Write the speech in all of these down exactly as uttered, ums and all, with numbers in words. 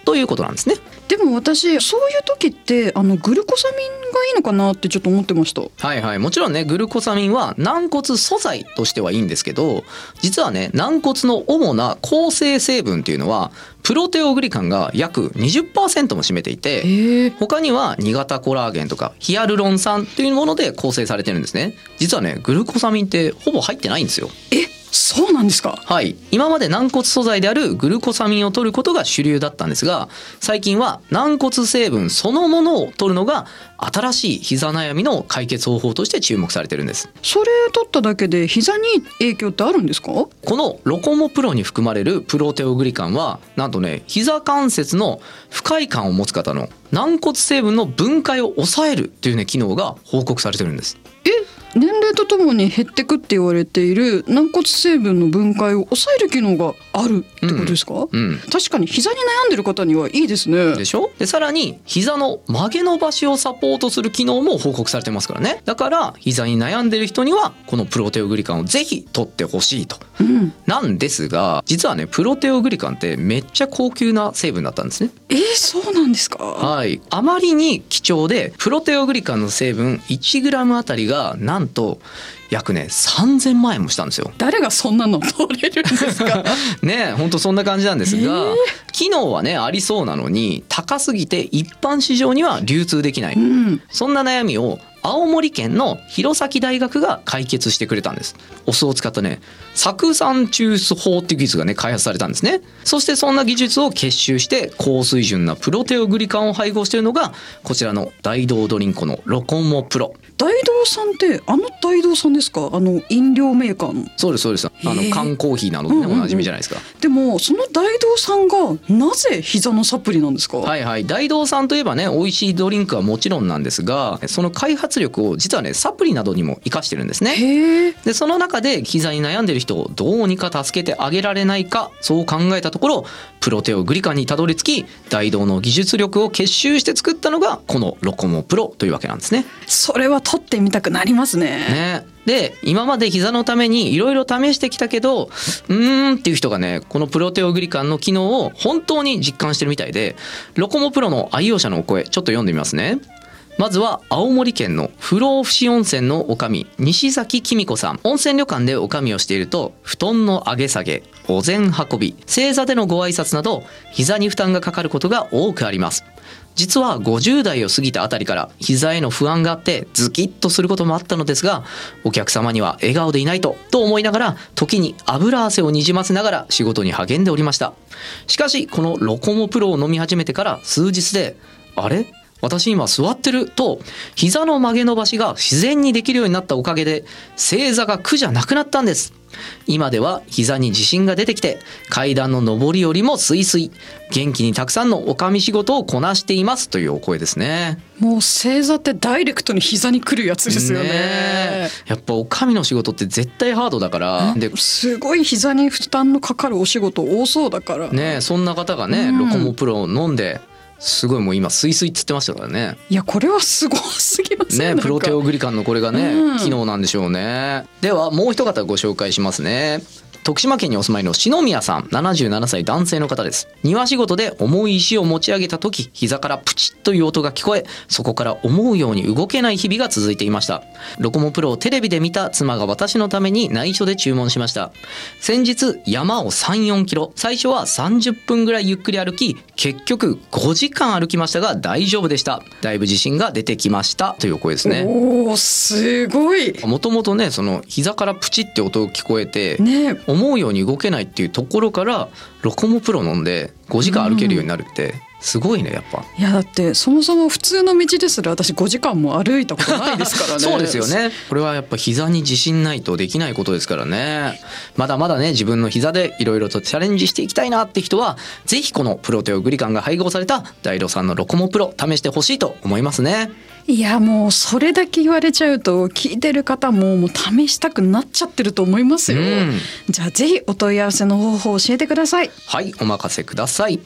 ということなんですね。 でも私そういう時ってあのグルコサミンがいいのかなってちょっと思ってました。 はいはい、もちろんねグルコサミンは軟骨素材としてはいいんですけど、実はね軟骨の主な構成成分っていうのはプロテオグリカンが約 にじゅっパーセント も占めていて、他にはに型コラーゲンとかヒアルロン酸というもので構成されてるんですね。実はねグルコサミンってほぼ入ってないんですよ。 え、そうなんですか。 はい、今まで軟骨素材であるグルコサミンを取ることが主流だったんですが、最近は軟骨成分そのものを取るのが新しい膝悩みの解決方法として注目されてるんです。 それ取っただけで膝に影響ってあるんですか？ このロコモプロに含まれるプロテオグリカンはなんとね膝関節の不快感を持つ方の軟骨成分の分解を抑えるというね機能が報告されてるんです。 え、年齢とともに減ってくって言われている軟骨成分の分解を抑える機能があるってことですか？うんうん、確かに膝に悩んでる方にはいいですね。 でしょ。でさらに膝の曲げ伸ばしをサポートする機能も報告されてますからね。だから膝に悩んでる人にはこのプロテオグリカンをぜひ取ってほしいと、うん、なんですが実はねプロテオグリカンってめっちゃ高級な成分だったんですね。 えー、そうなんですか？ はい、あまりに貴重でプロテオグリカンの成分 いちグラム あたりがなんと約ねさんぜんまんえんもしたんですよ。 誰がそんなの取れるんですか？ ねえ本当そんな感じなんですが、えー、機能はねありそうなのに高すぎて一般市場には流通できない、うん、そんな悩みを青森県の弘前大学が解決してくれたんです。お酢を使ったね酢酸抽出法っていう技術がね開発されたんですね。そしてそんな技術を結集して高水準なプロテオグリカンを配合しているのがこちらの大道ドリンコのロコモプロ。 大道さんってあの大道さんですか？あの飲料メーカーの。 そうですそうです。あの缶コーヒーなどでね、おなじみじゃないですか。 でもその大道さんがなぜ膝のサプリなんですか？ はいはい、大道さんといえばね美味しいドリンクはもちろんなんですが、その開発力を実はねサプリなどにも生かしてるんですね。 へー。 でその中で膝に悩んでる人をどうにか助けてあげられないか、そう考えたところプロテオグリカンにたどり着き大道の技術力を結集して作ったのがこのロコモプロというわけなんですね。 それは取ってみたくなりますね。 ね。で今まで膝のためにいろいろ試してきたけどうーんっていう人がねこのプロテオグリカンの機能を本当に実感してるみたいで、ロコモプロの愛用者のお声ちょっと読んでみますね。まずは青森県の不老不死温泉の女将西崎紀美子さん。温泉旅館で女将をしていると布団の上げ下げ、お膳運び、正座でのご挨拶など膝に負担がかかることが多くあります。実はごじゅう代を過ぎたあたりから膝への不安があってズキッとすることもあったのですが、お客様には笑顔でいないとと思いながら時に油汗をにじませながら仕事に励んでおりました。しかしこのロコモプロを飲み始めてから数日であれ私今座ってると膝の曲げ伸ばしが自然にできるようになったおかげで正座が苦じゃなくなったんです。今では膝に自信が出てきて階段の上り下りもスイスイ、元気にたくさんのおかみ仕事をこなしていますというお声ですね。 もう正座ってダイレクトに膝に来るやつですよ ね, ねやっぱおかみの仕事って絶対ハードだからですごい膝に負担のかかるお仕事多そうだからね。そんな方がね、うん、ロコモプロを飲んですごいもう今スイスイっつってましたからね。 いやこれはすごすぎますね。 ねプロテオグリカンのこれがね、うん、機能なんでしょうね。ではもう一方ご紹介しますね。徳島県にお住まいの篠宮さん、ななじゅうななさい男性の方です。庭仕事で重い石を持ち上げた時膝からプチッという音が聞こえ、そこから思うように動けない日々が続いていました。ロコモプロをテレビで見た妻が私のために内緒で注文しました。先日山を さん、よんキロ、最初はさんじゅっぷんぐらいゆっくり歩き結局ごじかん歩きましたが大丈夫でした。だいぶ自信が出てきましたという声ですね。 おーすごい。 もともとねその膝からプチって音が聞こえて、 ね、 思うように動けないっていうところからロコモプロ飲んでごじかん歩けるようになるってすごいねやっぱ。 いやだってそもそも普通の道ですら私ごじかんも歩いたことないですからねそうですよね。これはやっぱ膝に自信ないとできないことですからね。まだまだね自分の膝でいろいろとチャレンジしていきたいなって人はぜひこのプロテオグリカンが配合された大路さんのロコモプロ試してほしいと思いますね。 いやもうそれだけ言われちゃうと聞いてる方ももう試したくなっちゃってると思いますよ、うん、じゃあぜひお問い合わせの方法を教えてください。 はいお任せください。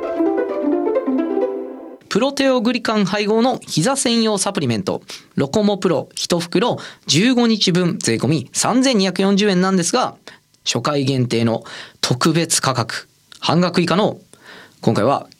プロテオグリカン配合の膝専用サプリメントロコモプロいち袋じゅうごにちぶん税込みさんぜんにひゃくよんじゅうえんなんですが、初回限定の特別価格半額以下の今回は